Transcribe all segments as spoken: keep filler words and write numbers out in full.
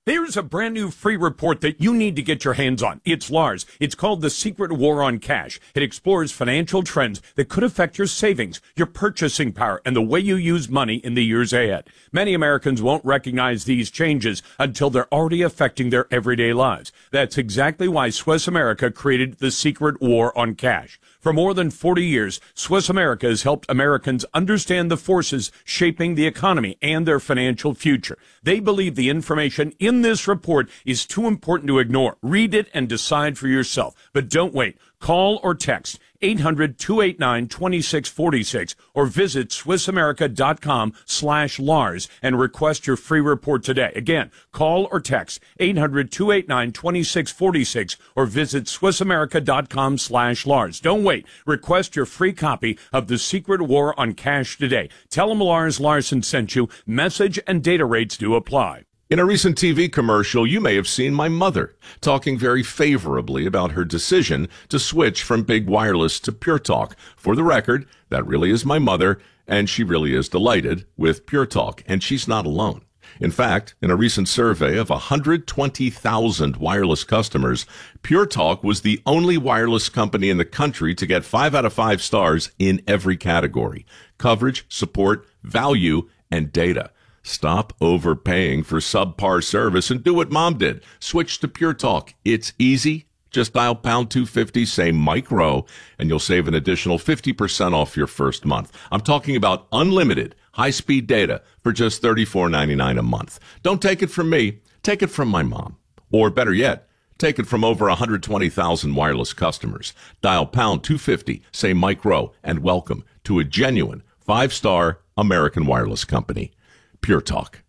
There's a brand new free report that you need to get your hands on. It's Lars. It's called The Secret War on Cash. It explores financial trends that could affect your savings, your purchasing power, and the way you use money in the years ahead. Many Americans won't recognize these changes until they're already affecting their everyday lives. That's exactly why Swiss America created The Secret War on Cash. For more than forty years, Swiss America has helped Americans understand the forces shaping the economy and their financial future. They believe the information in this report is too important to ignore. Read it and decide for yourself. But don't wait. Call or text eight hundred, two eight nine, two six four six or visit SwissAmerica.com slash Lars and request your free report today. Again, call or text eight hundred, two eight nine, two six four six or visit SwissAmerica.com slash Lars. Don't wait. Request your free copy of The Secret War on Cash today. Tell them Lars Larson sent you. Message and data rates do apply. In a recent T V commercial, you may have seen my mother talking very favorably about her decision to switch from Big Wireless to Pure Talk. For the record, that really is my mother, and she really is delighted with Pure Talk, and she's not alone. In fact, in a recent survey of one hundred twenty thousand wireless customers, Pure Talk was the only wireless company in the country to get five out of five stars in every category: coverage, support, value, and data. Stop overpaying for subpar service and do what Mom did. Switch to Pure Talk. It's easy. Just dial pound two fifty, say Mike Rowe, and you'll save an additional fifty percent off your first month. I'm talking about unlimited high-speed data for just thirty-four ninety-nine a month. Don't take it from me. Take it from my mom. Or better yet, take it from over one hundred twenty thousand wireless customers. Dial pound two fifty, say Mike Rowe, and welcome to a genuine five-star American wireless company. Pure Talk.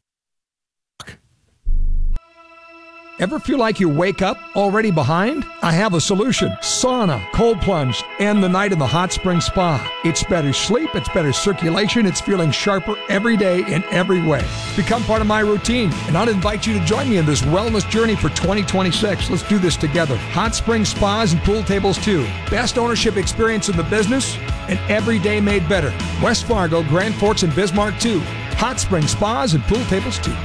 Ever feel like you wake up already behind? I have a solution. Sauna, cold plunge, and the night in the hot spring spa. It's better sleep, it's better circulation, it's feeling sharper every day in every way. Become part of my routine, and I'd invite you to join me in this wellness journey for twenty twenty-six. Let's do this together. Hot spring spas and pool tables too. Best ownership experience in the business, and every day made better. West Fargo, Grand Forks, and Bismarck too. Hot spring spas and pool tables too.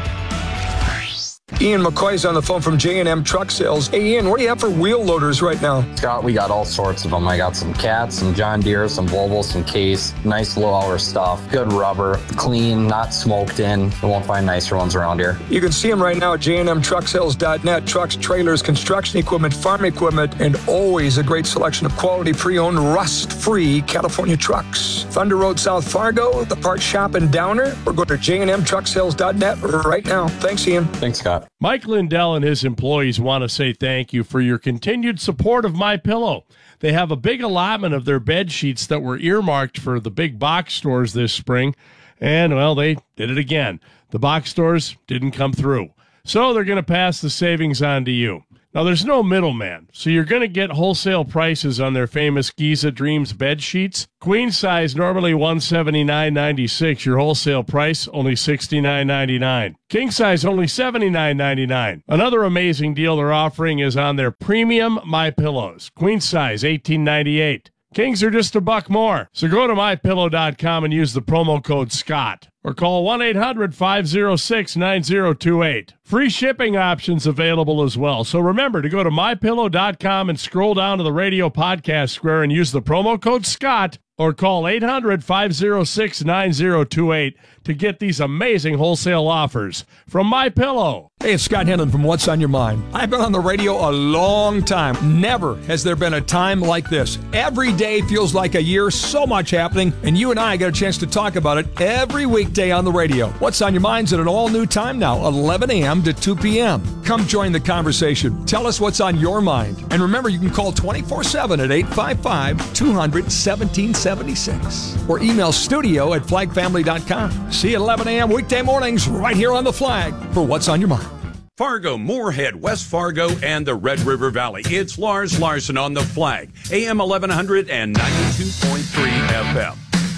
Ian McCoy's on the phone from J and M Truck Sales. Hey, Ian, what do you have for wheel loaders right now? Scott, we got all sorts of them. I got some Cats, some John Deere, some Volvo, some Case. Nice low-hour stuff. Good rubber. Clean, not smoked in. You won't find nicer ones around here. You can see them right now at J and M Truck Sales dot net. Trucks, trailers, construction equipment, farm equipment, and always a great selection of quality, pre-owned, rust-free California trucks. Thunder Road, South Fargo, the parts shop in Downer, or go to J and M Truck Sales dot net right now. Thanks, Ian. Thanks, Scott. Mike Lindell and his employees want to say thank you for your continued support of MyPillow. They have a big allotment of their bed sheets that were earmarked for the big box stores this spring, and, well, they did it again. The box stores didn't come through, so they're going to pass the savings on to you. Now, there's no middleman, so you're going to get wholesale prices on their famous Giza Dreams bed sheets. Queen size, normally one hundred seventy-nine ninety-six. Your wholesale price, only sixty-nine ninety-nine. King size, only seventy-nine ninety-nine. Another amazing deal they're offering is on their premium MyPillows. Queen size, eighteen ninety-eight. Kings are just a buck more. So go to my pillow dot com and use the promo code SCOTT. Or call one eight hundred, five oh six, nine oh two eight. Free shipping options available as well. So remember to go to my pillow dot com and scroll down to the radio podcast square and use the promo code SCOTT. Or call eight hundred, five oh six, nine oh two eight to get these amazing wholesale offers from MyPillow. Hey, it's Scott Henlon from What's on Your Mind. I've been on the radio a long time. Never has there been a time like this. Every day feels like a year, so much happening, and you and I get a chance to talk about it every weekday on the radio. What's on Your Mind's at an all-new time now, eleven a.m. to two p.m. Come join the conversation. Tell us what's on your mind. And remember, you can call twenty-four seven at eight five five, two hundred, seventeen seventy-six or email studio at flag family dot com. See you at eleven a.m. weekday mornings right here on The Flag for What's on Your Mind. Fargo, Moorhead, West Fargo, and the Red River Valley. It's Lars Larson on The Flag, A M eleven hundred and ninety-two point three F M.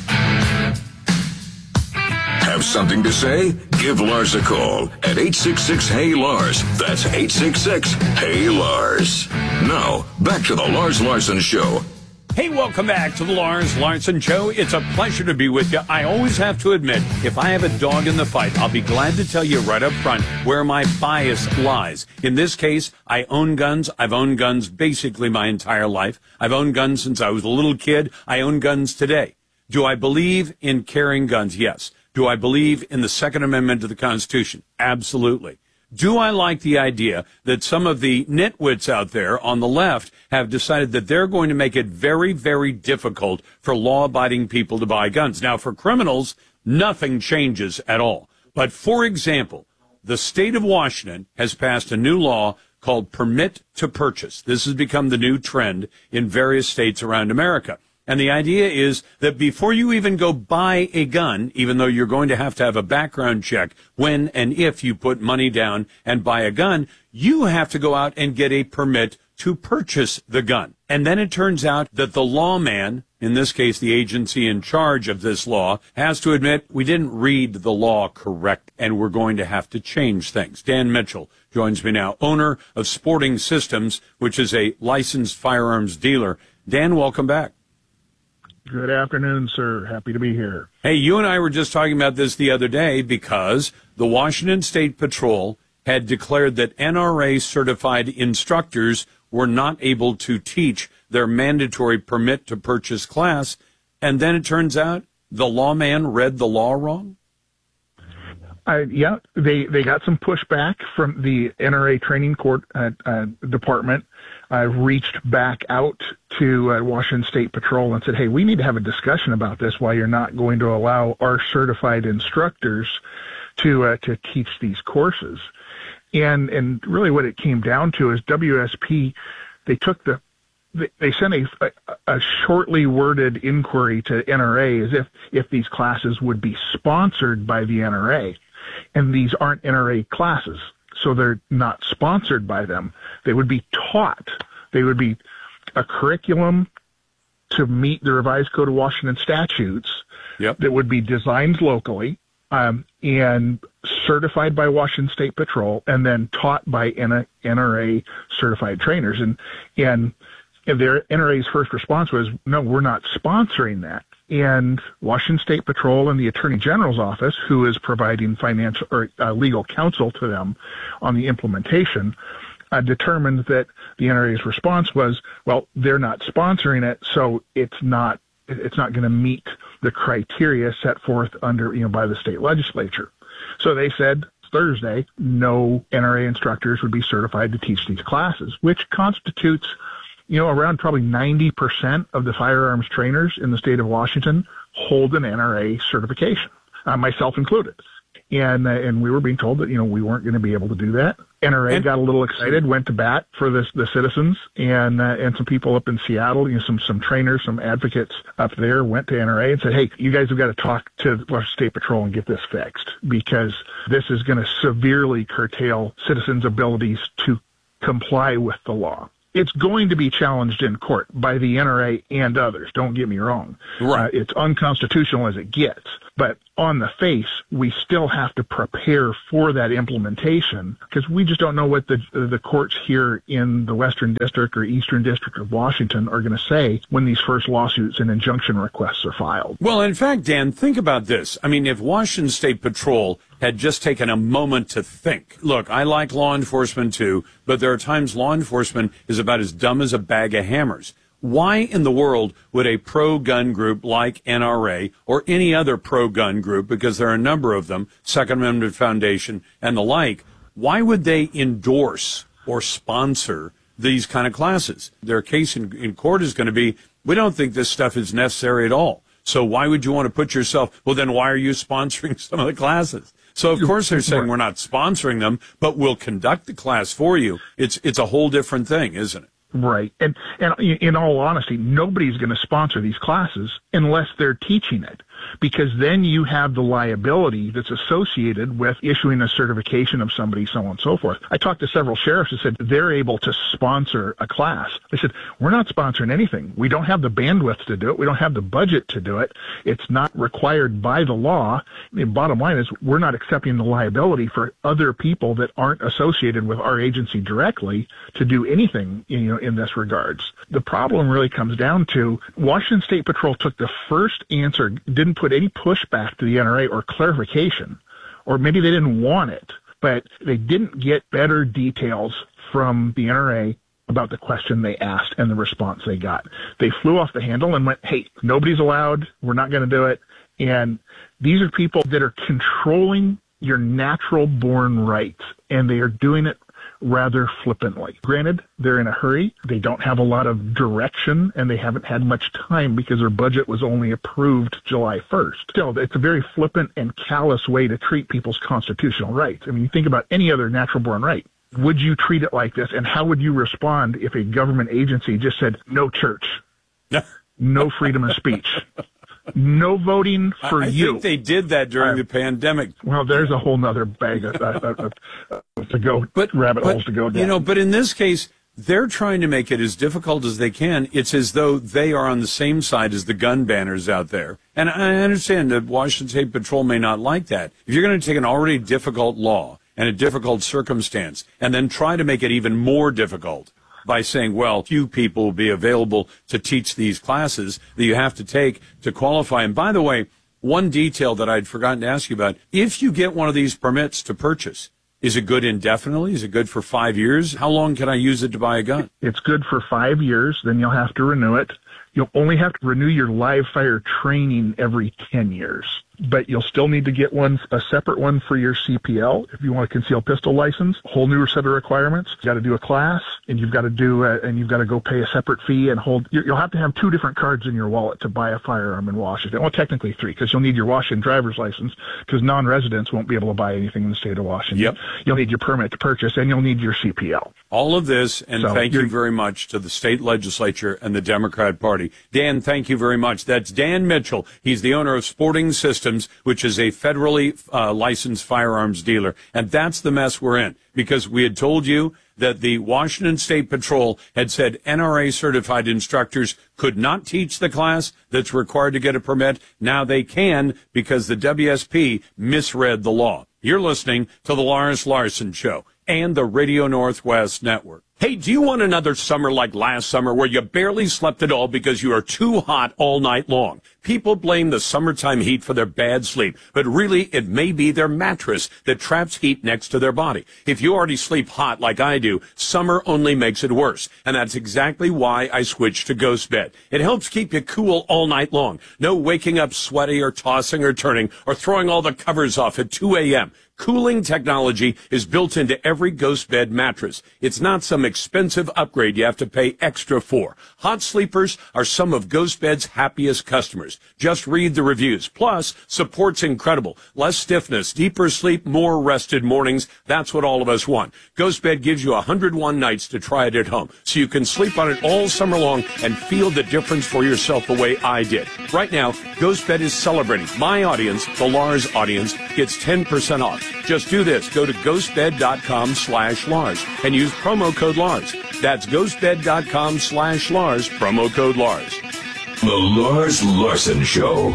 Have something to say? Give Lars a call at eight six six, H E Y, Lars. That's eight six six, H E Y, Lars. Now, back to the Lars Larson Show. Hey, welcome back to the Lars Larson Show. It's a pleasure to be with you. I always have to admit, if I have a dog in the fight, I'll be glad to tell you right up front where my bias lies. In this case, I own guns. I've owned guns basically my entire life. I've owned guns since I was a little kid. I own guns today. Do I believe in carrying guns? Yes. Do I believe in the Second Amendment to the Constitution? Absolutely. Do I like the idea that some of the nitwits out there on the left have decided that they're going to make it very, very difficult for law-abiding people to buy guns? Now, for criminals, nothing changes at all. But, for example, the state of Washington has passed a new law called Permit to Purchase. This has become the new trend in various states around America. And the idea is that before you even go buy a gun, even though you're going to have to have a background check when and if you put money down and buy a gun, you have to go out and get a permit to purchase the gun. And then it turns out that the lawman, in this case the agency in charge of this law, has to admit we didn't read the law correct and we're going to have to change things. Dan Mitchell joins me now, owner of Sporting Systems, which is a licensed firearms dealer. Dan, welcome back. Good afternoon, sir. Happy to be here. Hey, you and I were just talking about this the other day because the Washington State Patrol had declared that N R A-certified instructors were not able to teach their mandatory permit to purchase class, and then it turns out the lawman read the law wrong? Uh, yeah, they, they got some pushback from the N R A training court uh, uh, department. I reached back out to uh, Washington State Patrol and said, hey, we need to have a discussion about this while you're not going to allow our certified instructors to uh, to teach these courses. And and really what it came down to is W S P, they took the they, they sent a, a, a shortly worded inquiry to N R A as if, if these classes would be sponsored by the N R A. And these aren't N R A classes, so they're not sponsored by them. They would be taught. They would be a curriculum to meet the revised Code of Washington statutes yep. that would be designed locally um, and certified by Washington State Patrol and then taught by N R A certified trainers. And, and their N R A's first response was, no, we're not sponsoring that. And Washington State Patrol and the Attorney General's office, who is providing financial or uh, legal counsel to them on the implementation, uh, determined that the N R A's response was, well, they're not sponsoring it, so it's not it's not going to meet the criteria set forth under you know by the state legislature. So they said Thursday, no N R A instructors would be certified to teach these classes, which constitutes you know, around probably ninety percent of the firearms trainers in the state of Washington hold an N R A certification, uh, myself included. And uh, and we were being told that, you know, we weren't going to be able to do that. N R A and, got a little excited, went to bat for this, the citizens, and uh, and some people up in Seattle, you know, some, some trainers, some advocates up there went to N R A and said, hey, you guys have got to talk to Washington State Patrol and get this fixed because this is going to severely curtail citizens' abilities to comply with the law. It's going to be challenged in court by the N R A and others. Don't get me wrong. Right. Uh, it's unconstitutional as it gets. But on the face, we still have to prepare for that implementation because we just don't know what the the courts here in the Western District or Eastern District of Washington are going to say when these first lawsuits and injunction requests are filed. Well, in fact, Dan, think about this. I mean, if Washington State Patrol had just taken a moment to think, look, I like law enforcement too, but there are times law enforcement is about as dumb as a bag of hammers. Why in the world would a pro-gun group like N R A or any other pro-gun group, because there are a number of them, Second Amendment Foundation and the like, why would they endorse or sponsor these kind of classes? Their case in, in court is going to be, we don't think this stuff is necessary at all. So why would you want to put yourself, well, then why are you sponsoring some of the classes? So, of course, they're saying we're not sponsoring them, but we'll conduct the class for you. It's it's a whole different thing, isn't it? Right. And, and in all honesty, nobody's going to sponsor these classes unless they're teaching it. because then you have the liability that's associated with issuing a certification of somebody, so on and so forth. I talked to several sheriffs who said they're able to sponsor a class. They said, we're not sponsoring anything. We don't have the bandwidth to do it. We don't have the budget to do it. It's not required by the law. The bottom line is we're not accepting the liability for other people that aren't associated with our agency directly to do anything, you know, in this regards. The problem really comes down to Washington State Patrol took the first answer, didn't put any pushback to the N R A or clarification, or maybe they didn't want it, but they didn't get better details from the N R A about the question they asked and the response they got. They flew off the handle and went, hey, nobody's allowed. We're not going to do it. And these are people that are controlling your natural born rights, and they are doing it rather flippantly. Granted, they're in a hurry. They don't have a lot of direction, and they haven't had much time because their budget was only approved July first. Still, it's a very flippant and callous way to treat people's constitutional rights. I mean, you think about any other natural-born right. Would you treat it like this, and how would you respond if a government agency just said, no church, no freedom of speech, no voting for I you? I think they did that during uh, the pandemic. Well, there's a whole nother bag of, uh, uh, uh, to go, but, rabbit but, holes to go down. You know, but in this case, they're trying to make it as difficult as they can. It's as though they are on the same side as the gun banners out there. And I understand that Washington State Patrol may not like that. If you're going to take an already difficult law and a difficult circumstance and then try to make it even more difficult by saying, well, few people will be available to teach these classes that you have to take to qualify. And by the way, one detail that I'd forgotten to ask you about, if you get one of these permits to purchase, is it good indefinitely? Is it good for five years? How long can I use it to buy a gun? It's good for five years. Then you'll have to renew it. You'll only have to renew your live fire training every ten years. But you'll still need to get one, a separate one for your C P L if you want a concealed pistol license. A whole new set of requirements. You got to do a class, and you've got to do, a, and you've got to go pay a separate fee and hold. You'll have to have two different cards in your wallet to buy a firearm in Washington. Well, technically three, because you'll need your Washington driver's license, because non-residents won't be able to buy anything in the state of Washington. Yep. You'll need your permit to purchase, and you'll need your C P L. All of this, and So thank you you're- very much to the state legislature and the Democrat Party. Dan, thank you very much. That's Dan Mitchell. He's the owner of Sporting Systems, which is a federally uh, licensed firearms dealer. And that's the mess we're in, because we had told you that the Washington State Patrol had said N R A-certified instructors could not teach the class that's required to get a permit. Now they can, because the W S P misread the law. You're listening to the Lars Larson Show and the Radio Northwest Network. Hey, do you want another summer like last summer where you barely slept at all because you are too hot all night long? People blame the summertime heat for their bad sleep, but really it may be their mattress that traps heat next to their body. If you already sleep hot like I do, summer only makes it worse. And that's exactly why I switched to Ghost Bed. It helps keep you cool all night long. No waking up sweaty or tossing or turning or throwing all the covers off at two a.m. Cooling technology is built into every Ghost Bed mattress. It's not some expensive upgrade you have to pay extra for. Hot sleepers are some of Ghost Bed's happiest customers. Just read the reviews. Plus, support's incredible. Less stiffness, deeper sleep, more rested mornings. That's what all of us want. Ghost Bed gives you one hundred one nights to try it at home, so you can sleep on it all summer long and feel the difference for yourself the way I did. Right now, Ghost Bed is celebrating. My audience, the Lars audience, gets ten percent off. Just do this. Go to ghostbed.com slash Lars and use promo code Lars. That's ghostbed.com slash Lars, promo code Lars. The Lars Larson Show.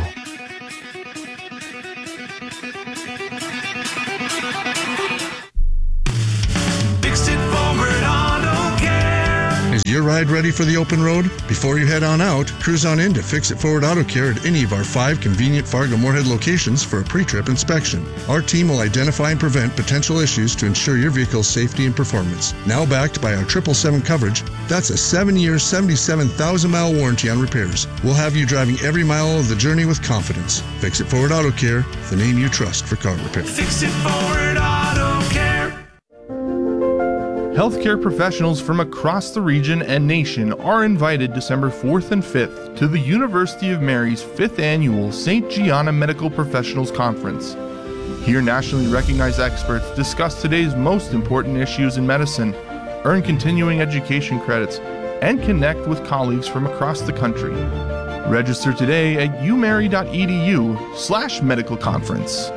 Fix it forward auto care. Is your ride ready for the open road? Before you head on out, cruise on in to Fix It Forward Auto Care at any of our five convenient Fargo-Moorhead locations for a pre-trip inspection. Our team will identify and prevent potential issues to ensure your vehicle's safety and performance. Now backed by our triple seven coverage, that's a seven-year, seventy-seven thousand mile warranty on repairs. We'll have you driving every mile of the journey with confidence. Fix It Forward Auto Care, the name you trust for car repair. Fix it forward auto care. Healthcare professionals from across the region and nation are invited December fourth and fifth to the University of Mary's fifth Annual Saint Gianna Medical Professionals Conference. Here, nationally recognized experts discuss today's most important issues in medicine, earn continuing education credits, and connect with colleagues from across the country. Register today at umary.edu slash medical conference.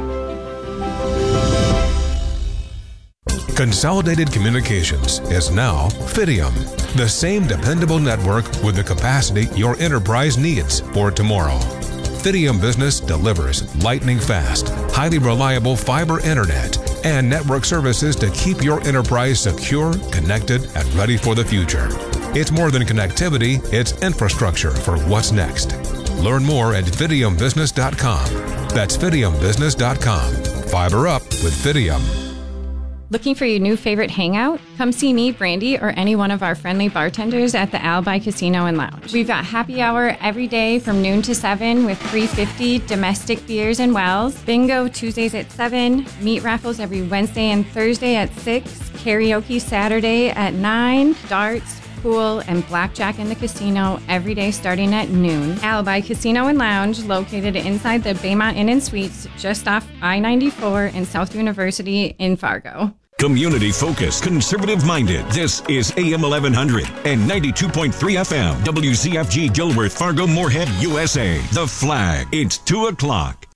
Consolidated Communications is now Fidium, the same dependable network with the capacity your enterprise needs for tomorrow. Fidium Business delivers lightning fast, highly reliable fiber internet and network services to keep your enterprise secure, connected, and ready for the future. It's more than connectivity, it's infrastructure for what's next. Learn more at fidium business dot com. That's fidium business dot com. Fiber up with Fidium. Looking for your new favorite hangout? Come see me, Brandy, or any one of our friendly bartenders at the Alibi Casino and Lounge. We've got happy hour every day from noon to seven with three fifty domestic beers and wells, bingo Tuesdays at seven, meat raffles every Wednesday and Thursday at six, karaoke Saturday at nine, darts, pool, and blackjack in the casino every day starting at noon. Alibi Casino and Lounge, located inside the Baymont Inn and Suites, just off I ninety-four in South University in Fargo. Community focused, conservative minded. This is A M eleven hundred and ninety-two point three F M. W Z F G Gilworth, Fargo, Moorhead, U S A. The Flag. It's two o'clock.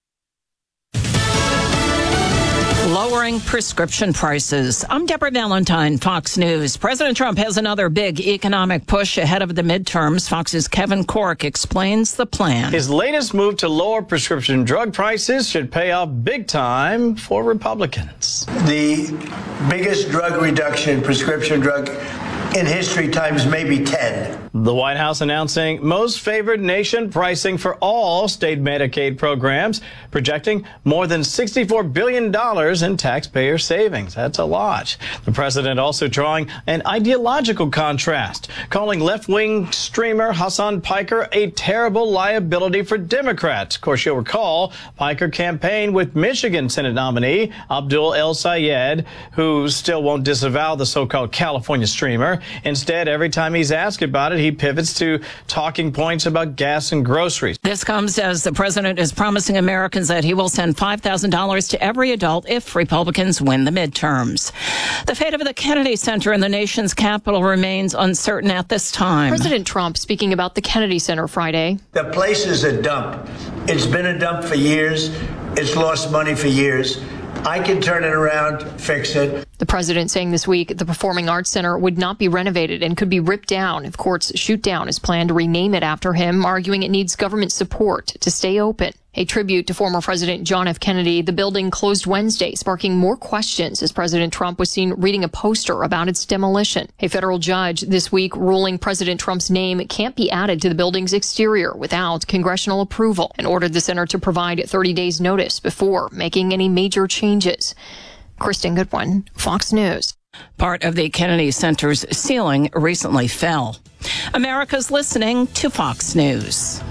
Lowering prescription prices. I'm Deborah Valentine, Fox News. President Trump has another big economic push ahead of the midterms. Fox's Kevin Corke explains the plan. His latest move to lower prescription drug prices should pay off big time for Republicans. The biggest drug reduction, prescription drug in history times maybe ten. The White House announcing most favored nation pricing for all state Medicaid programs, projecting more than sixty-four billion dollars in taxpayer savings. That's a lot. The president also drawing an ideological contrast, calling left-wing streamer Hassan Piker a terrible liability for Democrats. Of course, you'll recall Piker campaigned with Michigan Senate nominee Abdul El Sayed, who still won't disavow the so-called California streamer. Instead, every time he's asked about it, he pivots to talking points about gas and groceries. This comes as the president is promising Americans that he will send five thousand dollars to every adult if Republicans win the midterms. The fate of the Kennedy Center in the nation's capital remains uncertain at this time. President Trump speaking about the Kennedy Center Friday. The place is a dump. It's been a dump for years. It's lost money for years. I can turn it around, fix it. The president saying this week the Performing Arts Center would not be renovated and could be ripped down if courts shoot down his plan to rename it after him, arguing it needs government support to stay open. A tribute to former President John F. Kennedy, the building closed Wednesday, sparking more questions as President Trump was seen reading a poster about its demolition. A federal judge this week ruling President Trump's name can't be added to the building's exterior without congressional approval and ordered the center to provide thirty days notice before making any major changes. Kristen Goodwin, Fox News. Part of the Kennedy Center's ceiling recently fell. America's listening to Fox News.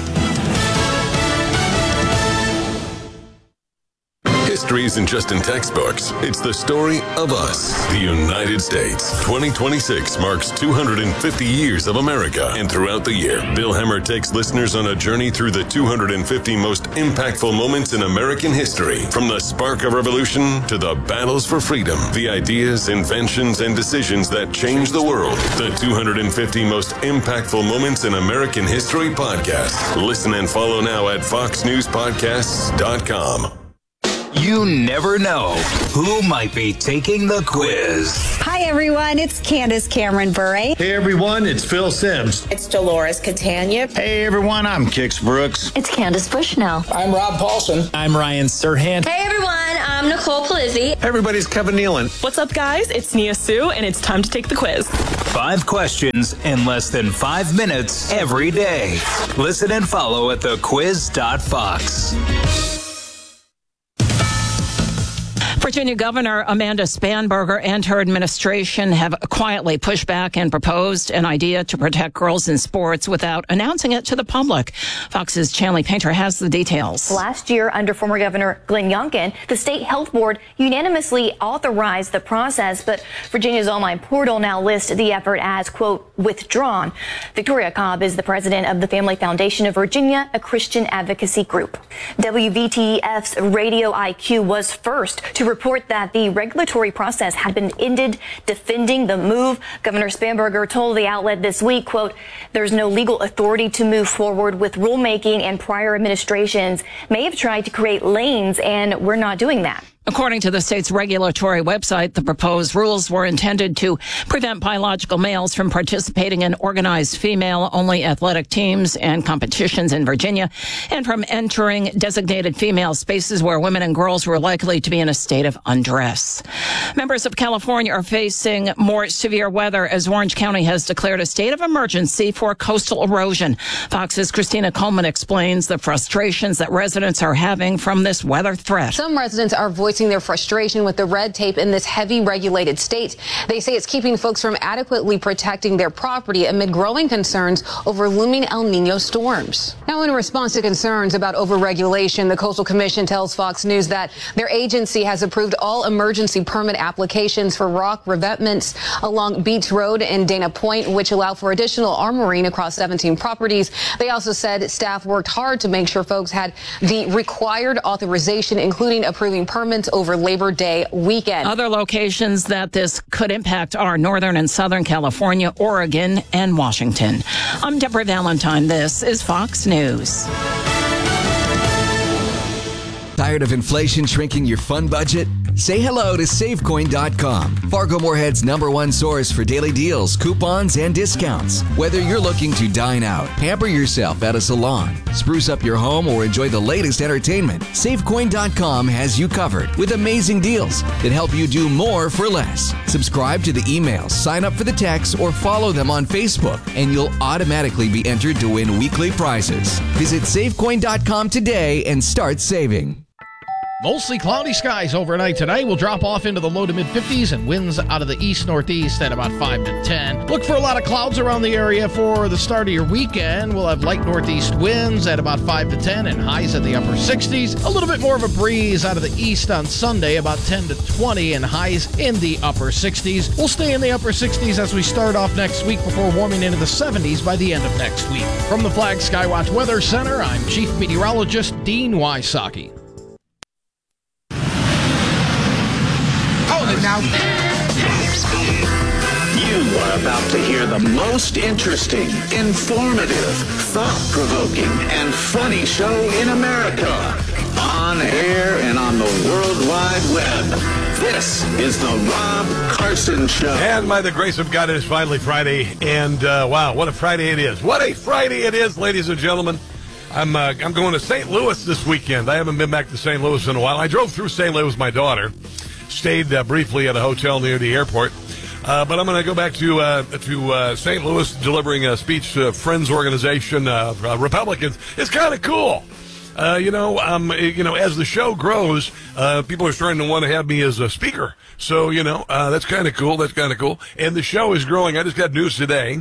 History isn't just in textbooks. It's the story of us, the United States. twenty twenty-six marks two hundred fifty years of America. And throughout the year, Bill Hemmer takes listeners on a journey through the two hundred fifty most impactful moments in American history. From the spark of revolution to the battles for freedom, the ideas, inventions, and decisions that changed the world. The two hundred fifty most impactful moments in American history podcast. Listen and follow now at fox news podcasts dot com. You never know who might be taking the quiz. Hi, everyone. It's Candace Cameron Bure. Hey, everyone. It's Phil Sims. It's Dolores Catania. Hey, everyone. I'm Kix Brooks. It's Candace Bushnell. I'm Rob Paulson. I'm Ryan Serhant. Hey, everyone. I'm Nicole Palizzi. Hey, everybody's Kevin Nealon. What's up, guys? It's Nia Sue, and it's time to take the quiz. Five questions in less than five minutes every day. Listen and follow at the quiz dot fox. Virginia Governor Amanda Spanberger and her administration have quietly pushed back and proposed an idea to protect girls in sports without announcing it to the public. Fox's Chanley Painter has the details. Last year, under former Governor Glenn Youngkin, the State Health Board unanimously authorized the process, but Virginia's online portal now lists the effort as, quote, withdrawn. Victoria Cobb is the president of the Family Foundation of Virginia, a Christian advocacy group. W V T F's Radio I Q was first to report report that the regulatory process had been ended. Defending the move, Governor Spanberger told the outlet this week, quote, "There's no legal authority to move forward with rulemaking, and prior administrations may have tried to create lanes, and we're not doing that." According to the state's regulatory website, the proposed rules were intended to prevent biological males from participating in organized female-only athletic teams and competitions in Virginia, and from entering designated female spaces where women and girls were likely to be in a state of undress. Members of California are facing more severe weather as Orange County has declared a state of emergency for coastal erosion. Fox's Christina Coleman explains the frustrations that residents are having from this weather threat. Some residents are voicing their frustration with the red tape in this heavy regulated state. They say it's keeping folks from adequately protecting their property amid growing concerns over looming El Nino storms. Now, in response to concerns about overregulation, the Coastal Commission tells Fox News that their agency has approved all emergency permit applications for rock revetments along Beach Road and Dana Point, which allow for additional armoring across seventeen properties. They also said staff worked hard to make sure folks had the required authorization, including approving permits over Labor Day weekend. Other locations that this could impact are Northern and Southern California, Oregon, and Washington. I'm Deborah Valentine. This is Fox News. Tired of inflation shrinking your fun budget? Say hello to Savecoin dot com, Fargo Moorhead's number one source for daily deals, coupons, and discounts. Whether you're looking to dine out, pamper yourself at a salon, spruce up your home, or enjoy the latest entertainment, Savecoin dot com has you covered with amazing deals that help you do more for less. Subscribe to the emails, sign up for the texts, or follow them on Facebook, and you'll automatically be entered to win weekly prizes. Visit Savecoin dot com today and start saving. Mostly cloudy skies overnight today. We'll drop off into the low to mid fifties and winds out of the east-northeast at about five to ten. Look for a lot of clouds around the area for the start of your weekend. We'll have light northeast winds at about five to ten and highs in the upper sixties. A little bit more of a breeze out of the east on Sunday, about ten to twenty, and highs in the upper sixties. We'll stay in the upper sixties as we start off next week before warming into the seventies by the end of next week. From the Flag Skywatch Weather Center, I'm Chief Meteorologist Dean Wysocki. Now, you are about to hear the most interesting, informative, thought-provoking, and funny show in America. On air and on the World Wide Web. This is the Rob Carson Show. And by the grace of God, it is finally Friday. And uh, wow, what a Friday it is. What a Friday it is, ladies and gentlemen. I'm uh, I'm going to Saint Louis this weekend. I haven't been back to Saint Louis in a while. I drove through Saint Louis with my daughter. Stayed uh, briefly at a hotel near the airport. Uh, but I'm going to go back to uh, to uh, Saint Louis, delivering a speech to Friends Organization of uh, Republicans. It's kind of cool. Uh, you know, um, you know, as the show grows, uh, people are starting to want to have me as a speaker. So, you know, uh, that's kind of cool. That's kind of cool. And the show is growing. I just got news today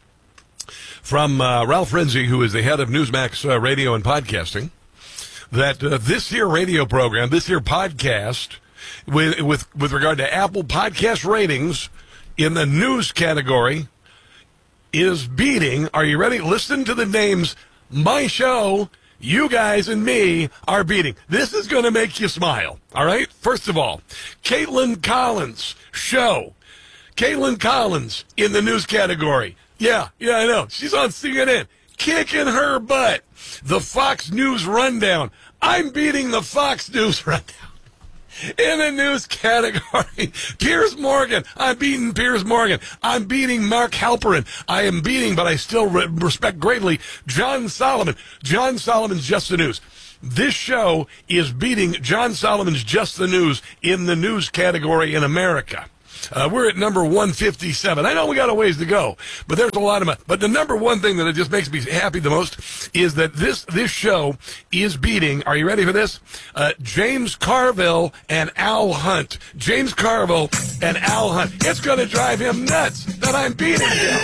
from uh, Ralph Renzi, who is the head of Newsmax uh, Radio and Podcasting, that uh, this here radio program, this here podcast, With, with with regard to Apple Podcast ratings in the news category, is beating, are you ready? Listen to the names. My show, you guys and me are beating. This is going to make you smile, all right? First of all, Caitlin Collins' show. Caitlin Collins in the news category. Yeah, yeah, I know. She's on C N N. Kicking her butt. The Fox News Rundown. I'm beating the Fox News Rundown. In the news category, Piers Morgan. I'm beating Piers Morgan. I'm beating Mark Halperin. I am beating, but I still re- respect greatly, John Solomon. John Solomon's Just the News. This show is beating John Solomon's Just the News in the news category in America. Uh, we're at number one fifty-seven. I know we got a ways to go, but there's a lot of money. But the number one thing that it just makes me happy the most is that this this show is beating, are you ready for this? Uh, James Carville and Al Hunt. James Carville and Al Hunt. It's going to drive him nuts that I'm beating him.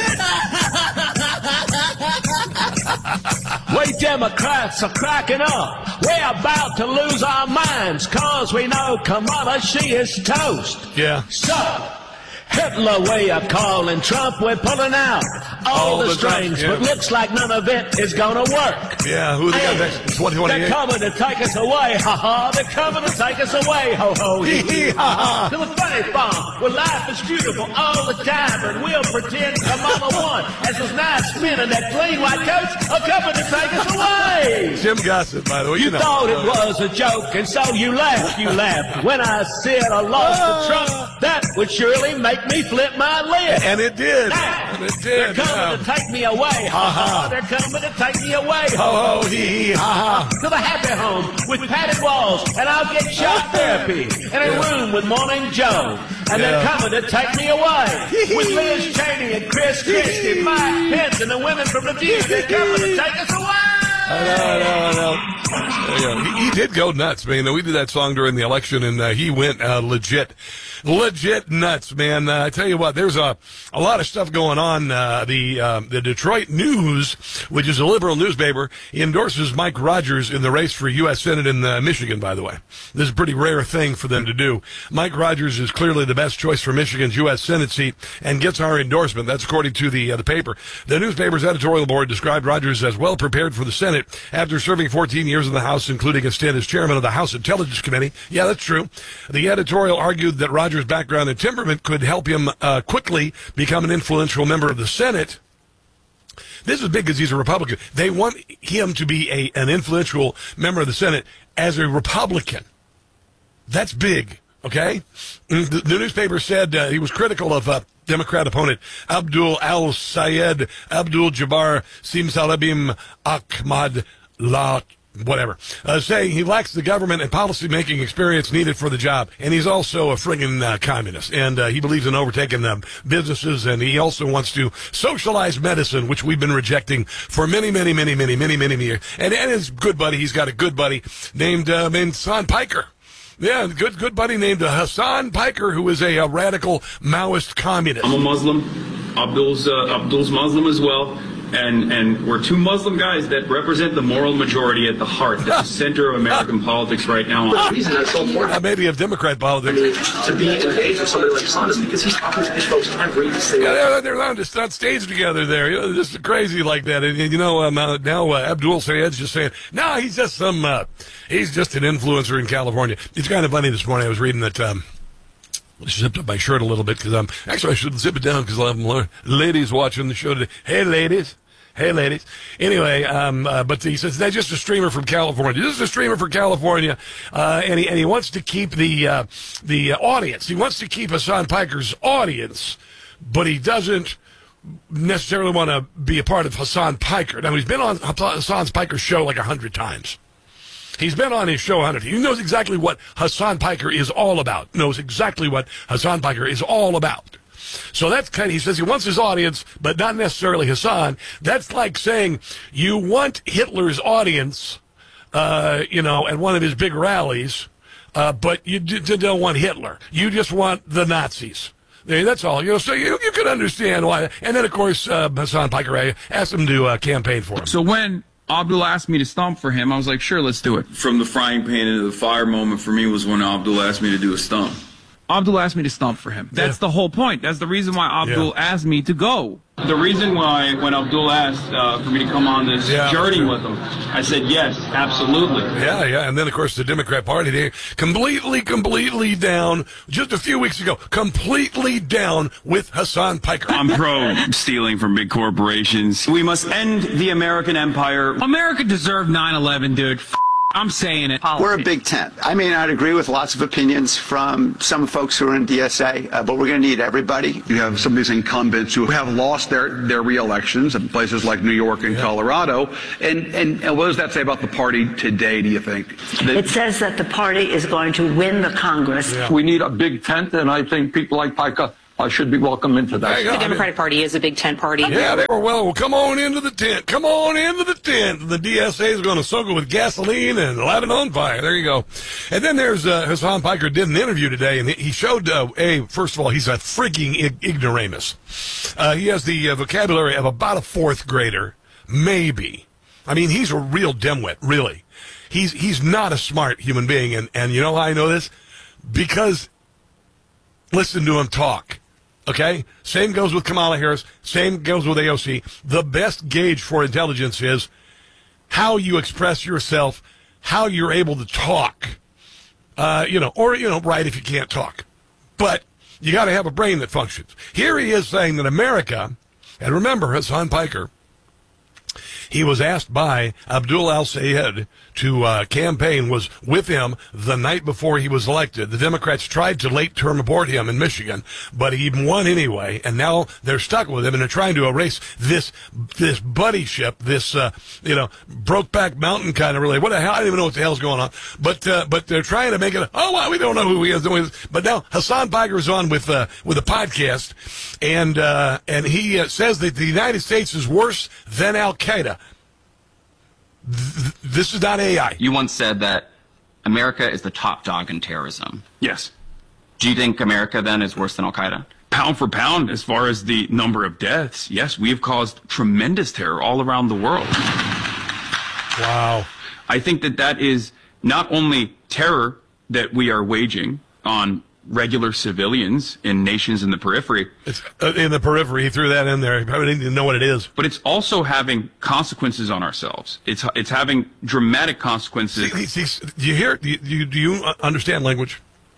We Democrats are cracking up. We're about to lose our minds, cause we know Kamala, she is toast. Yeah. So, Hitler, we are calling. Trump, we're pulling out. All, All the, the strings, yeah. But looks like none of it is gonna work. Yeah, who's the guy next? twenty twenty-eight. They're coming to take us away, ha ha. They're coming to take us away, ho ho, hee hee, ha ha. To the funny farm, where life is beautiful all the time, and we'll pretend the mama won. As those nice men in that clean white coats are coming to take us away. Jim Gossett, by the way. You, you know. thought it was a joke, and so you laughed, you laughed. When I said I lost to Trump, that would surely make me flip my lid. And it did. Now, and it did. They're coming yeah. to take me away, ha ha. They're coming to take me away, ho ho, hee hee, ha ha. To the happy home with padded walls, and I'll get shock therapy in a yeah. room with Morning Joe. And yeah. they're coming to take me away with Liz Cheney and Chris Christie, Mike Pence, and the women from the View. They're coming to take us away. I know, I know, I know. Yeah, he, he did go nuts, man. We did that song during the election, and uh, he went uh, legit, legit nuts, man. Uh, I tell you what, there's a a lot of stuff going on. Uh, the uh, the Detroit News, which is a liberal newspaper, endorses Mike Rogers in the race for U S Senate in uh, Michigan. By the way, this is a pretty rare thing for them to do. Mike Rogers is clearly the best choice for Michigan's U S Senate seat and gets our endorsement. That's according to the uh, the paper. The newspaper's editorial board described Rogers as well prepared for the Senate after serving fourteen years in the House, including a stint as chairman of the House Intelligence Committee. Yeah, that's true. The editorial argued that Rogers' background and temperament could help him uh, quickly become an influential member of the Senate. This is big because he's a Republican. They want him to be a an influential member of the Senate as a Republican. That's big, okay? The, the newspaper said uh, he was critical of uh, Democrat opponent Abdul al-Sayed Abdul-Jabbar Simsalabim Ahmad La, whatever, uh, saying he lacks the government and policy-making experience needed for the job. And he's also a friggin' uh, communist. And uh, he believes in overtaking um, businesses, and he also wants to socialize medicine, which we've been rejecting for many, many, many, many, many, many years. And, and his good buddy, he's got a good buddy named, uh, named Hassan Piker. Yeah, good good buddy named uh, Hassan Piker, who is a, a radical Maoist communist. I'm a Muslim. Abdul's uh, Abdul's Muslim as well. And and we're two Muslim guys that represent the moral majority at the heart, at the center of American politics right now. The reason that's so important, uh, maybe of Democrat politics, to be engaged with somebody like Hassan is because he's talking to these folks every single yeah, they're, they're on, just on stage together there. You know, just crazy like that. And, you know, um, uh, now uh, Abdul Sayed's just saying, no, nah, he's just some, uh, he's just an influencer in California. It's kind of funny this morning. I was reading that. Um, I zipped up my shirt a little bit because I'm actually I should zip it down because I'll have ladies watching the show today. Hey, ladies. Hey, ladies. Anyway, um, uh, but he says that's just a streamer from California. This is a streamer from California, uh, and he and he wants to keep the uh, the audience. He wants to keep Hassan Piker's audience, but he doesn't necessarily want to be a part of Hassan Piker. Now he's been on Hassan Piker's show like a hundred times. He's been on his show a hundred. He knows exactly what Hassan Piker is all about. Knows exactly what Hassan Piker is all about. So that's kind of, he says he wants his audience, but not necessarily Hassan. That's like saying you want Hitler's audience, uh, you know, at one of his big rallies, uh, but you d- don't want Hitler. You just want the Nazis. That's all. You know, so you, you can understand why. And then, of course, uh, Hassan Piker asked him to uh, campaign for him. So when Abdul asked me to stomp for him, I was like, sure, let's do it. From the frying pan into the fire moment for me was when Abdul asked me to do a stomp. Abdul asked me to stomp for him. That's yeah. the whole point. That's the reason why Abdul yeah. asked me to go. The reason why, when Abdul asked uh, for me to come on this yeah, journey sure. with him, I said, yes, absolutely. Yeah, yeah. And then, of course, the Democrat Party, they completely, completely down, just a few weeks ago, completely down with Hassan Piker. I'm pro stealing from big corporations. We must end the American empire. America deserved nine eleven, dude. F- I'm saying it. We're a big tent. I may not agree with lots of opinions from some folks who are in D S A, uh, but we're going to need everybody. You have some of these incumbents who have lost their, their re-elections in places like New York and yeah. Colorado. And, and, and what does that say about the party today, do you think? That it says that the party is going to win the Congress. Yeah. We need a big tent, and I think people like Piker I should be welcome into that. The Democratic Party is a big tent party. Yeah, they were well, well, come on into the tent. Come on into the tent. The D S A is going to soak it with gasoline and light it on fire. There you go. And then there's uh, Hassan Piker did an interview today, and he showed, uh, a, first of all, he's a freaking ig- ignoramus. Uh, he has the uh, vocabulary of about a fourth grader, maybe. I mean, he's a real dimwit, really. He's he's not a smart human being, and, and you know how I know this? Because listen to him talk. Okay? Same goes with Kamala Harris. Same goes with A O C. The best gauge for intelligence is how you express yourself, how you're able to talk. Uh, you know, or, you know, write if you can't talk. But you got to have a brain that functions. Here he is saying that America, and remember, Hassan Piker, he was asked by Abdul al-Sayed to uh, campaign, was with him the night before he was elected. The Democrats tried to late-term abort him in Michigan, but he won anyway, and now they're stuck with him, and they're trying to erase this this buddyship, this, uh, you know, Brokeback Mountain kind of relay. What the hell? I don't even know what the hell's going on. But uh, but they're trying to make it, oh, well, we don't know who he is. But now Hassan Piker is on with, uh, with a podcast, and, uh, and he uh, says that the United States is worse than Al-Qaeda. This is not A I. You once said that America is the top dog in terrorism. Yes. Do you think America then is worse than Al-Qaeda? Pound for pound, as far as the number of deaths, yes, we have caused tremendous terror all around the world. Wow. I think that that is not only terror that we are waging on regular civilians in nations in the periphery. It's uh, in the periphery. He threw that in there. He probably didn't even know what it is. But it's also having consequences on ourselves. It's it's having dramatic consequences. See, see, see, do you hear? Do you, do you understand language?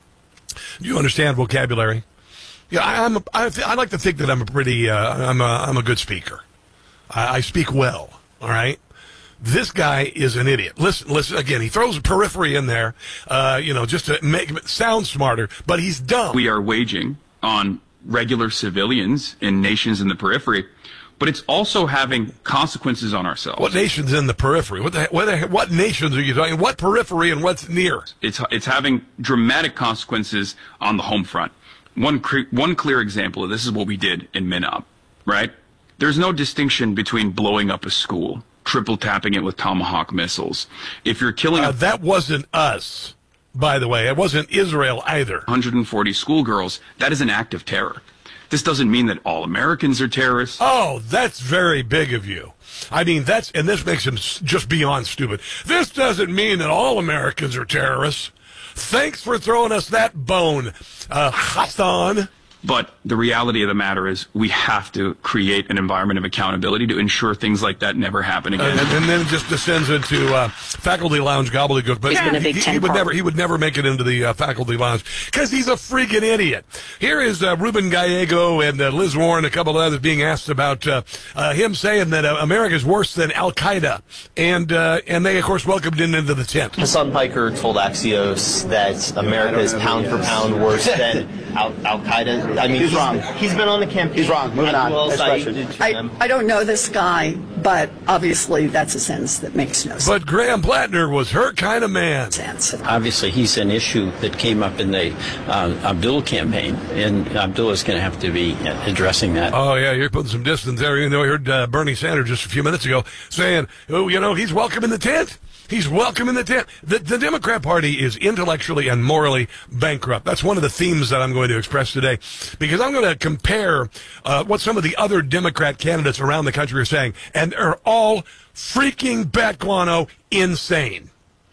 Do you understand vocabulary? Yeah, I, I'm. A, I, I like to think that I'm a pretty. Uh, I'm a. I'm a good speaker. I, I speak well. All right. This guy is an idiot. Listen, listen again. He throws a periphery in there, uh, you know, just to make it sound smarter. But he's dumb. We are waging on regular civilians in nations in the periphery, but it's also having consequences on ourselves. What nations in the periphery? What the, what, the, what nations are you talking? What periphery and what's near? It's it's having dramatic consequences on the home front. One cre- one clear example of this is what we did in Minop, right? There's no distinction between blowing up a school, triple tapping it with Tomahawk missiles. If you're killing... Uh, that wasn't us, by the way. It wasn't Israel either. one hundred forty schoolgirls, that is an act of terror. This doesn't mean that all Americans are terrorists. Oh, that's very big of you. I mean, that's... And this makes him just beyond stupid. This doesn't mean that all Americans are terrorists. Thanks for throwing us that bone, uh, Hassan. But the reality of the matter is we have to create an environment of accountability to ensure things like that never happen again. Uh, and, and then it just descends into uh, faculty lounge gobbledygook. But yeah. he, he, he would never he would never make it into the uh, faculty lounge because he's a freaking idiot. Here is uh, Ruben Gallego and uh, Liz Warren, a couple of others being asked about uh, uh, him saying that uh, America is worse than Al-Qaeda. And, uh, and they, of course, welcomed him into the tent. Hassan Piker told Axios that America is pound for pound worse than Al- Al-Qaeda. I mean, he's, he's wrong. He's been on the campaign. He's wrong. Moving on. Well, I, I don't know this guy, but obviously that's a sentence that makes no sense. But Graham Plattner was her kind of man. Sense. Obviously, he's an issue that came up in the uh, Abdul campaign, and Abdul is going to have to be addressing that. Oh, yeah, you're putting some distance there. You know, I heard uh, Bernie Sanders just a few minutes ago saying, oh, you know, he's welcome in the tent. He's welcome in the tent. The, the Democrat Party is intellectually and morally bankrupt. That's one of the themes that I'm going to express today, because I'm going to compare uh, what some of the other Democrat candidates around the country are saying, and they're all freaking bat guano insane.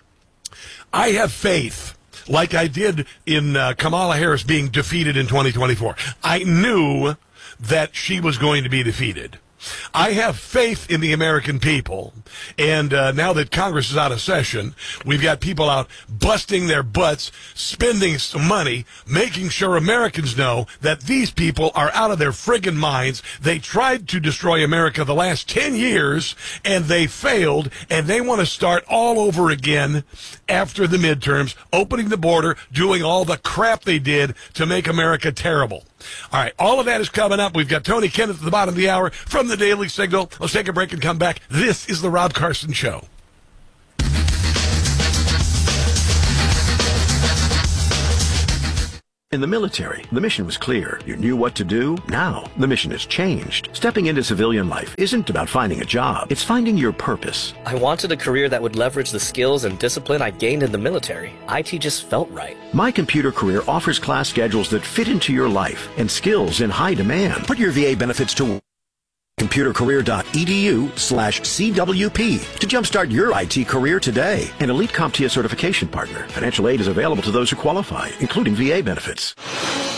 I have faith, like I did in uh, Kamala Harris being defeated in twenty twenty-four. I knew that she was going to be defeated. I have faith in the American people, and uh, now that Congress is out of session, we've got people out busting their butts, spending some money, making sure Americans know that these people are out of their friggin' minds. They tried to destroy America the last ten years, and they failed, and they want to start all over again after the midterms, opening the border, doing all the crap they did to make America terrible. All right, all of that is coming up. We've got Tony Kenneth at the bottom of the hour from the Daily Signal. Let's take a break and come back. This is the Rob Carson Show. In the military, the mission was clear. You knew what to do. Now, the mission has changed. Stepping into civilian life isn't about finding a job. It's finding your purpose. I wanted a career that would leverage the skills and discipline I gained in the military. I T just felt right. My Computer Career offers class schedules that fit into your life and skills in high demand. Put your V A benefits to work. computercareer.edu slash CWP to jumpstart your I T career today. An Elite CompTIA certification partner. Financial aid is available to those who qualify, including V A benefits.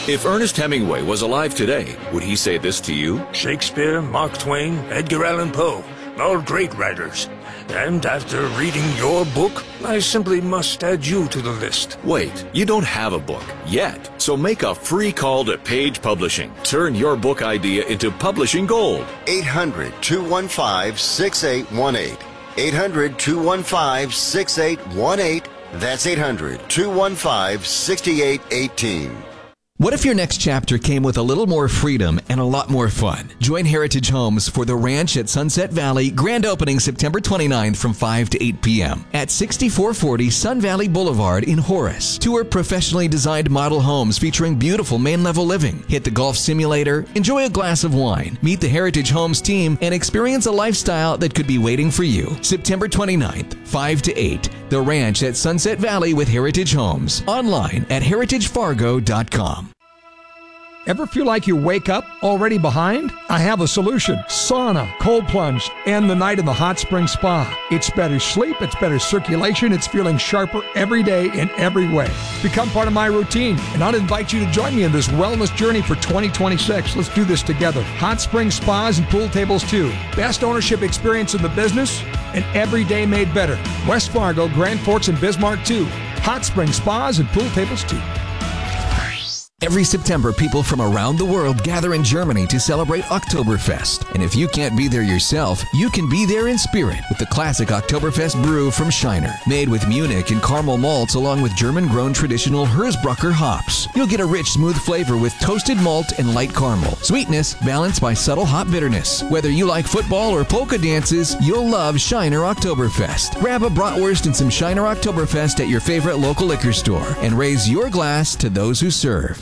If Ernest Hemingway was alive today, would he say this to you? Shakespeare, Mark Twain, Edgar Allan Poe, all great writers. And after reading your book, I simply must add you to the list. Wait, you don't have a book yet. So make a free call to Page Publishing. Turn your book idea into publishing gold. eight hundred, two one five, six eight one eight. eight hundred, two one five, six eight one eight. That's eight hundred, two one five, six eight one eight. What if your next chapter came with a little more freedom and a lot more fun? Join Heritage Homes for the Ranch at Sunset Valley, grand opening September twenty-ninth from five to eight p.m. at sixty-four forty Sun Valley Boulevard in Horace. Tour professionally designed model homes featuring beautiful main-level living. Hit the golf simulator, enjoy a glass of wine, meet the Heritage Homes team, and experience a lifestyle that could be waiting for you. September twenty-ninth, five to eight, The Ranch at Sunset Valley with Heritage Homes. Online at heritage fargo dot com. Ever feel like you wake up already behind? I have a solution. Sauna, cold plunge, and the night in the hot spring spa. It's better sleep, it's better circulation, it's feeling sharper every day in every way. Become part of my routine, and I'll invite you to join me in this wellness journey for twenty twenty-six. Let's do this together. Hot spring spas and pool tables too. Best ownership experience in the business, and every day made better. West Fargo, Grand Forks, and Bismarck too. Hot spring spas and pool tables too. Every September, people from around the world gather in Germany to celebrate Oktoberfest. And if you can't be there yourself, you can be there in spirit with the classic Oktoberfest brew from Shiner. Made with Munich and caramel malts along with German-grown traditional Hersbrucker hops. You'll get a rich, smooth flavor with toasted malt and light caramel. Sweetness balanced by subtle hop bitterness. Whether you like football or polka dances, you'll love Shiner Oktoberfest. Grab a bratwurst and some Shiner Oktoberfest at your favorite local liquor store and raise your glass to those who serve.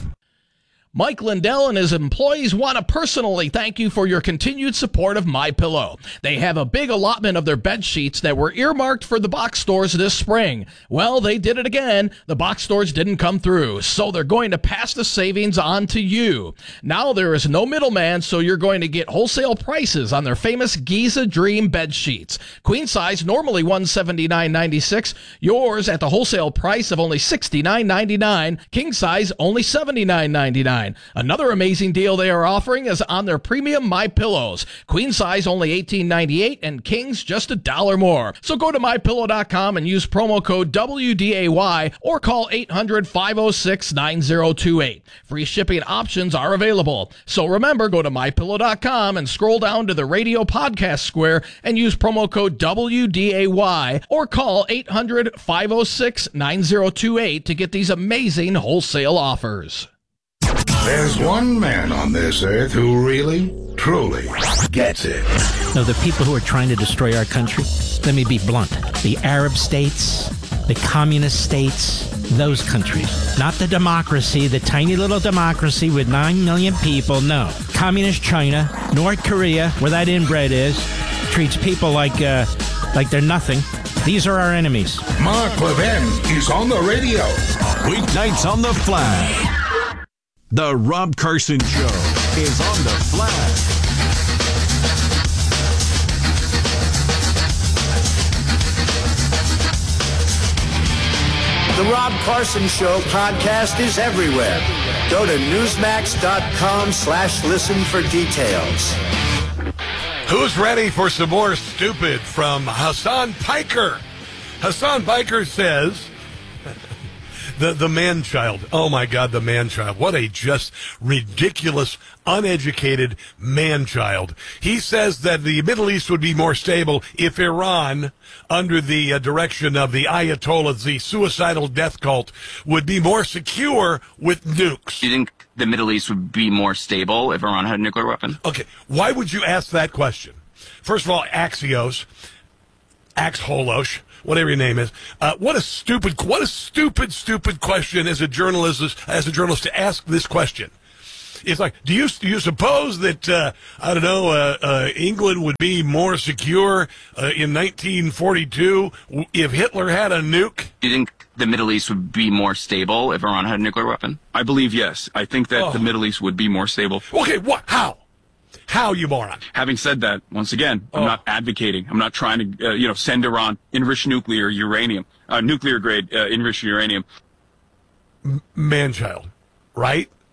Mike Lindell and his employees want to personally thank you for your continued support of MyPillow. They have a big allotment of their bed sheets that were earmarked for the box stores this spring. Well, they did it again. The box stores didn't come through, so they're going to pass the savings on to you. Now there is no middleman, so you're going to get wholesale prices on their famous Giza Dream bed sheets. Queen size, normally one hundred seventy-nine ninety-six. Yours at the wholesale price of only sixty-nine ninety-nine. King size, only seventy-nine ninety-nine. Another amazing deal they are offering is on their premium My Pillows. Queen size only eighteen ninety-eight and kings just a dollar more. So go to my pillow dot com and use promo code W D A Y or call eight hundred, five oh six, nine oh two eight. Free shipping options are available. So remember, go to my pillow dot com and scroll down to the radio podcast square and use promo code W D A Y or call eight hundred, five oh six, nine oh two eight to get these amazing wholesale offers. There's one man on this earth who really, truly gets it. No, the people who are trying to destroy our country, let me be blunt. The Arab states, the communist states, those countries. Not the democracy, the tiny little democracy with nine million people, no. Communist China, North Korea, where that inbred is, treats people like, uh, like they're nothing. These are our enemies. Mark Levin is on the radio. Weeknights on the Flash. The Rob Carson Show is on the Flash. The Rob Carson Show podcast is everywhere. Go to newsmax.com slash listen for details. Who's ready for some more stupid from Hassan Piker? Hassan Piker says... The the man-child. Oh, my God, the man-child. What a just ridiculous, uneducated man-child. He says that the Middle East would be more stable if Iran, under the uh, direction of the Ayatollahs, the suicidal death cult, would be more secure with nukes. Do you think the Middle East would be more stable if Iran had a nuclear weapon? Okay, why would you ask that question? First of all, Axios, Ax Holosh, whatever your name is. Uh, what a stupid, what a stupid, stupid question as a journalist, as a journalist to ask this question. It's like, do you do you suppose that uh, I don't know uh, uh, England would be more secure uh, in nineteen forty-two if Hitler had a nuke? Do you think the Middle East would be more stable if Iran had a nuclear weapon? I believe yes. I think that Oh. the Middle East would be more stable. Okay, what? How? How, you moron? Having said that, once again, I'm Oh. not advocating. I'm not trying to, uh, you know, send Iran enriched nuclear uranium, uh, nuclear grade uh, enriched uranium. Man-child, right?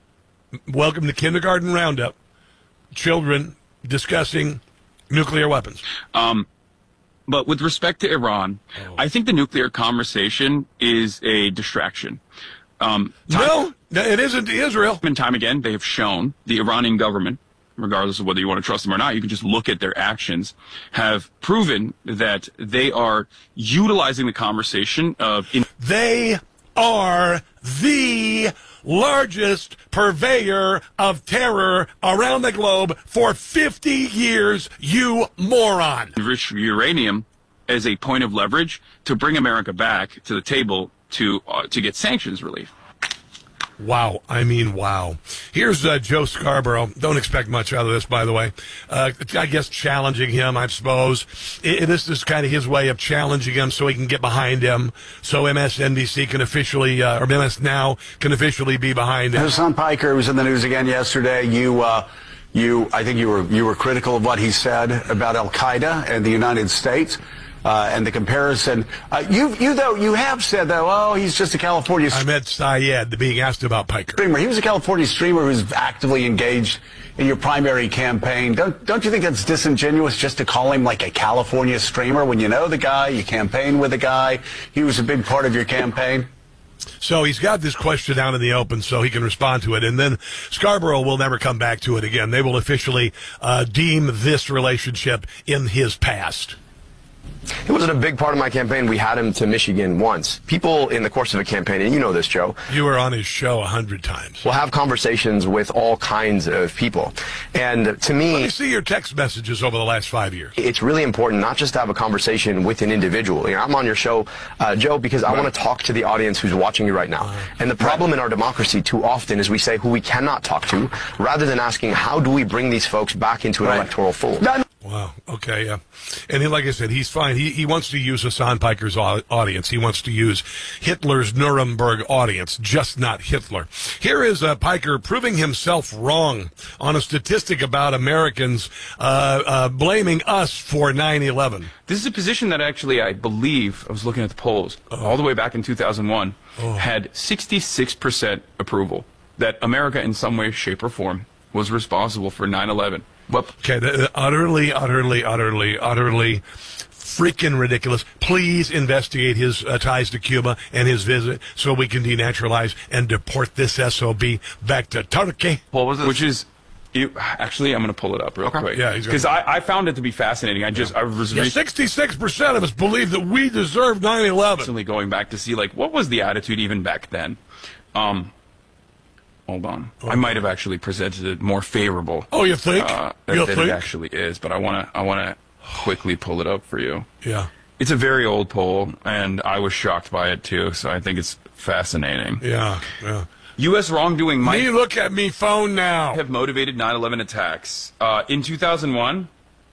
welcome to Kindergarten Roundup. Children discussing nuclear weapons. Um, but with respect to Iran, oh. I think the nuclear conversation is a distraction. Um, time, no, it isn't Israel. Time and time again, they have shown the Iranian government, regardless of whether you want to trust them or not, you can just look at their actions, have proven that they are utilizing the conversation of... In- they are the largest purveyor of terror around the globe for fifty years, you moron. Enriched uranium as a point of leverage to bring America back to the table to uh, to get sanctions relief. Wow. I mean, wow. Here's uh, Joe Scarborough. Don't expect much out of this, by the way. Uh, I guess challenging him, I suppose. It, this is kind of his way of challenging him so he can get behind him, so M S N B C can officially, uh, or M S Now can officially be behind him. Hassan Piker was in the news again yesterday. You, uh, you, I think you were, you were critical of what he said about Al-Qaeda and the United States. Uh, and the comparison, uh, you, you though, you have said though, oh, he's just a California. Ahmed Syed being asked about Piker. Streamer. He was a California streamer who was actively engaged in your primary campaign. Don't don't you think that's disingenuous just to call him like a California streamer when you know the guy, you campaign with the guy, he was a big part of your campaign? So he's got this question out in the open so he can respond to it, and then Scarborough will never come back to it again. They will officially uh, deem this relationship in his past. It wasn't a big part of my campaign. We had him to Michigan once. People in the course of a campaign, and you know this, Joe. You were on his show a hundred times. We'll have conversations with all kinds of people. And to me... Let me see your text messages over the last five years. It's really important not just to have a conversation with an individual. You know, I'm on your show, uh, Joe, because I right. want to talk to the audience who's watching you right now. Uh, and the problem right. in our democracy too often is we say who we cannot talk to, rather than asking how do we bring these folks back into an right. electoral fold. No, Wow. Okay. Yeah. And he, like I said, he's fine. He he wants to use Hassan Piker's audience. He wants to use Hitler's Nuremberg audience, just not Hitler. Here is uh, Piker proving himself wrong on a statistic about Americans uh, uh, blaming us for nine eleven. This is a position that actually, I believe, I was looking at the polls, oh. all the way back in two thousand one, oh. had sixty-six percent approval that America in some way, shape, or form was responsible for nine eleven. Well, okay, the, the utterly, utterly, utterly, utterly freaking ridiculous. Please investigate his uh, ties to Cuba and his visit so we can denaturalize and deport this S O B back to Turkey. What was it? Which is, you, actually, I'm going to pull it up real okay. quick. Yeah, because I, I found it to be fascinating. I just, yeah. I was yeah, sixty-six percent of us believe that we deserve nine eleven. Recently going back to see, like, what was the attitude even back then? Um... Hold on. Oh. I might have actually presented it more favorable. Oh, you think? Uh, that, you that think? It actually is, but I want to I want to quickly pull it up for you. Yeah. It's a very old poll, and I was shocked by it, too, so I think it's fascinating. Yeah, yeah. U S wrongdoing might... Me look at me phone now. ...have motivated nine eleven attacks. Uh, in two thousand one,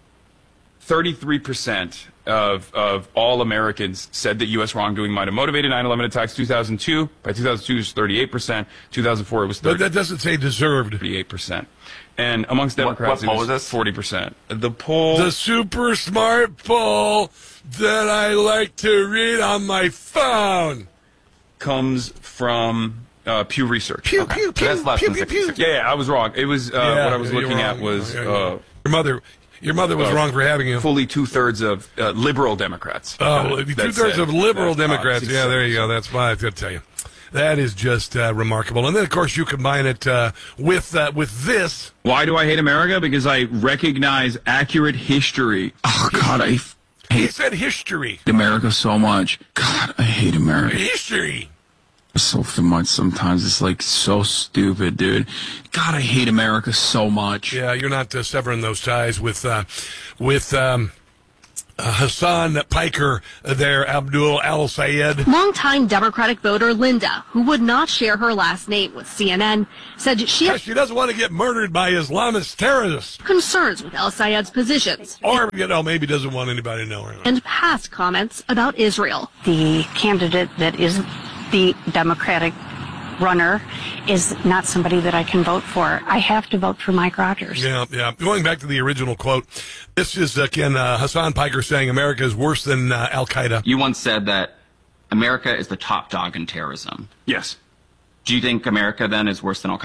thirty-three percent of, of all Americans said that U S wrongdoing might have motivated nine eleven attacks. two thousand two, by two thousand two, it was thirty-eight percent. two thousand four, it was thirty. But that doesn't say deserved. thirty-eight percent. And amongst Democrats, what, what it was, was this? forty percent. The poll... The super smart poll that I like to read on my phone comes from... Uh, Pew Research. Pew, okay. pew, pew, so that's less pew, than pew, pew. Yeah, yeah, I was wrong. It was, uh, yeah, what I was yeah, looking at was... Yeah, yeah. Uh, your mother... Your mother was uh, wrong for having you. Fully two-thirds of uh, liberal Democrats. Oh, two-thirds of liberal Democrats. Yeah, there you go. That's why I got to tell you. That is just uh, remarkable. And then, of course, you combine it uh, with uh, with this. Why do I hate America? Because I recognize accurate history. Oh, God, I hate... He said history. America so much. God, I hate America. History. So much sometimes. It's like so stupid, dude. God, I hate America so much. Yeah, you're not uh, severing those ties with uh, with um, uh, Hassan Piker there, Abdul Al-Sayed. Longtime Democratic voter Linda, who would not share her last name with C N N, said she had she doesn't want to get murdered by Islamist terrorists. Concerns with Al-Sayed's positions. Or, you know, maybe doesn't want anybody to know her. And past comments about Israel. The candidate that is the Democratic runner is not somebody that I can vote for. I have to vote for Mike Rogers. Yeah, yeah. Going back to the original quote, this is, again, uh, Hassan Piker saying America is worse than uh, Al-Qaeda. You once said that America is the top dog in terrorism. Yes. Do you think America, then, is worse than Al-Qaeda?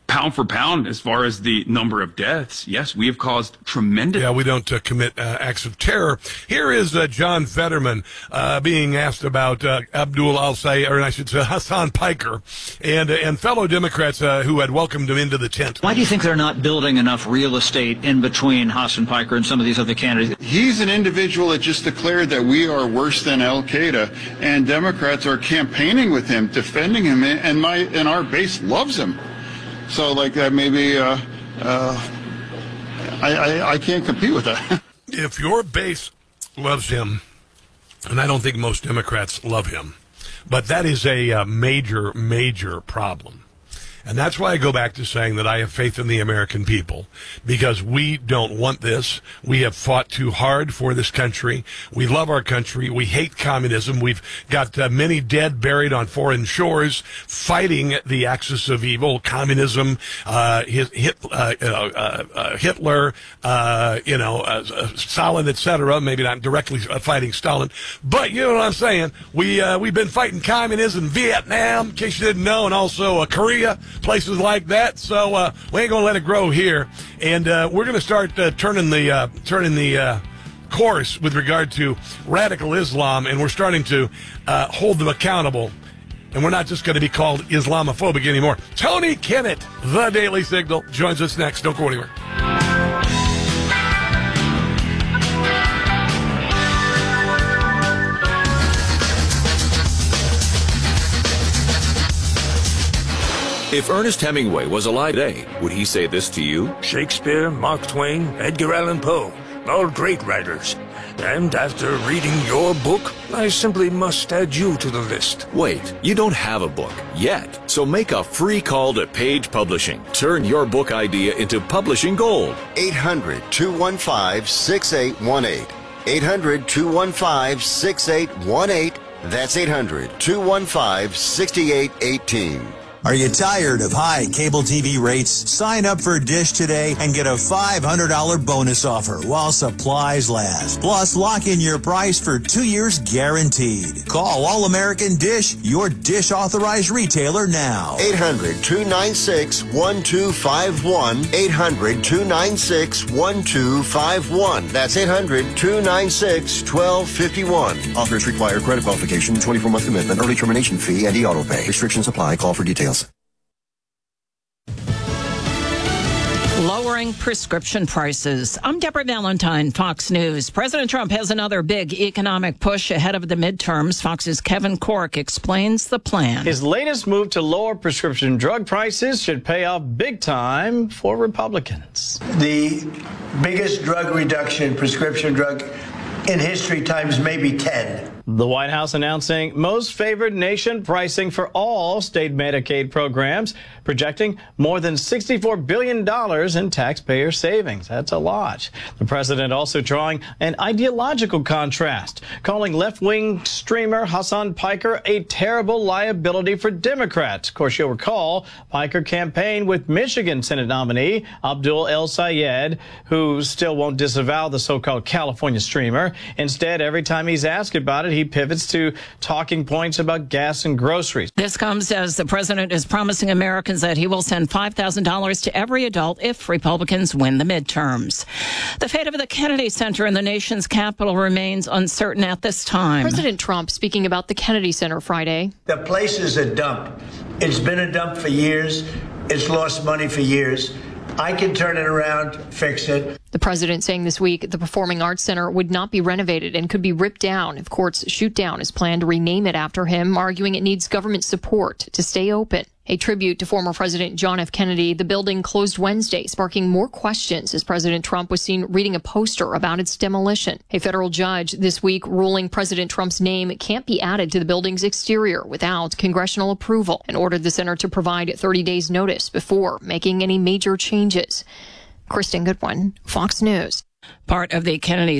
Pound for pound, as far as the number of deaths, yes, we have caused tremendous... Yeah, we don't uh, commit uh, acts of terror. Here is uh, John Fetterman uh, being asked about uh, Abdul al-Sayed, or I should say Hassan Piker, and, uh, and fellow Democrats uh, who had welcomed him into the tent. Why do you think they're not building enough real estate in between Hassan Piker and some of these other candidates? He's an individual that just declared that we are worse than Al-Qaeda, and Democrats are campaigning with him, defending him, and my and our base loves him. So, like that, maybe uh, uh, I, I I can't compete with that. If your base loves him, and I don't think most Democrats love him, but that is a uh, major, major problem. And that's why I go back to saying that I have faith in the American people, because we don't want this. We have fought too hard for this country. We love our country. We hate communism. We've got uh, many dead buried on foreign shores fighting the axis of evil, communism, uh, hit, hit, uh, uh, uh, Hitler, uh, you know, uh, uh, Stalin, et cetera. Maybe not directly fighting Stalin, but you know what I'm saying. We, uh, we've been fighting communism, Vietnam, in case you didn't know, and also uh, Korea. Places like that, so uh, we ain't gonna let it grow here, and uh, we're gonna start uh, turning the uh, turning the uh, course with regard to radical Islam, and we're starting to uh, hold them accountable, and we're not just going to be called Islamophobic anymore. Tony Kennett, The Daily Signal, joins us next. Don't go anywhere. If Ernest Hemingway was alive today, would he say this to you? Shakespeare, Mark Twain, Edgar Allan Poe, all great writers. And after reading your book, I simply must add you to the list. Wait, you don't have a book yet. So make a free call to Page Publishing. Turn your book idea into publishing gold. eight hundred, two one five, six eight one eight. eight hundred, two one five, six eight one eight. That's eight hundred, two one five, six eight one eight. Are you tired of high cable T V rates? Sign up for Dish today and get a five hundred dollars bonus offer while supplies last. Plus, lock in your price for two years guaranteed. Call All American Dish, your Dish authorized retailer now. eight hundred, two nine six, one two five one. eight hundred, two nine six, one two five one. That's eight hundred, two nine six, one two five one. Offers require credit qualification, twenty-four month commitment, early termination fee, and e-auto pay. Restrictions apply. Call for details. Lowering prescription prices. I'm Deborah Valentine, Fox News. President Trump has another big economic push ahead of the midterms. Fox's Kevin Corke explains the plan. His latest move to lower prescription drug prices should pay off big time for Republicans. The biggest drug reduction, prescription drug, in history times maybe ten. The White House announcing most favored nation pricing for all state Medicaid programs, projecting more than sixty-four billion dollars in taxpayer savings. That's a lot. The president also drawing an ideological contrast, calling left-wing streamer Hassan Piker a terrible liability for Democrats. Of course, you'll recall Piker campaigned with Michigan Senate nominee Abdul al-Sayed, who still won't disavow the so-called California streamer. Instead, every time he's asked about it, he pivots to talking points about gas and groceries. This comes as the president is promising Americans that he will send five thousand dollars to every adult if Republicans win the midterms. The fate of the Kennedy Center in the nation's capital remains uncertain at this time. President Trump speaking about the Kennedy Center Friday. The place is a dump. It's been a dump for years. It's lost money for years. I can turn it around, fix it. The president saying this week the Performing Arts Center would not be renovated and could be ripped down if courts shoot down his plan to rename it after him, arguing it needs government support to stay open. A tribute to former President John F. Kennedy, the building closed Wednesday, sparking more questions as President Trump was seen reading a poster about its demolition. A federal judge this week ruling President Trump's name can't be added to the building's exterior without congressional approval and ordered the center to provide thirty days notice before making any major changes. Kristen Goodwin, Fox News. Part of the Kennedy